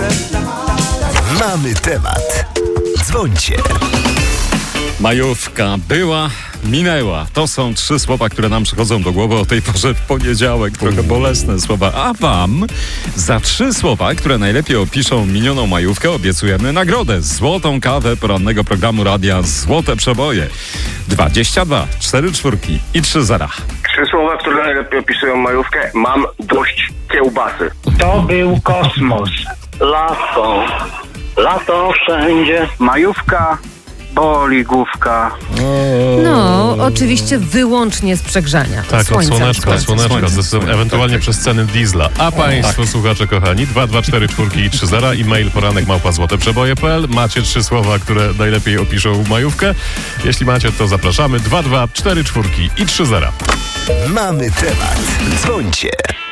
Mamy temat. Dzwońcie. Majówka była, minęła. To są 3 słowa, które nam przychodzą do głowy o tej porze w poniedziałek. Trochę bolesne słowa. A wam za 3 słowa, które najlepiej opiszą minioną majówkę, obiecujemy nagrodę. Złotą kawę porannego programu radia Złote Przeboje. 22, 4 czwórki i 3 zera. 3 słowa, które najlepiej opisują majówkę. Mam dość kiełbasy. To był kosmos. Lato. Lato wszędzie. Majówka. Boli główka. No, oczywiście wyłącznie z przegrzania. Tak, od słoneczka, Słońce. ewentualnie przez ceny diesla. A państwo, słuchacze kochani, 224 czwórki i 30, e-mail poranek@złoteprzeboje.pl. Macie 3 słowa, które najlepiej opiszą majówkę. Jeśli macie, to zapraszamy. 224 czwórki i 30. Mamy temat. Dzwońcie.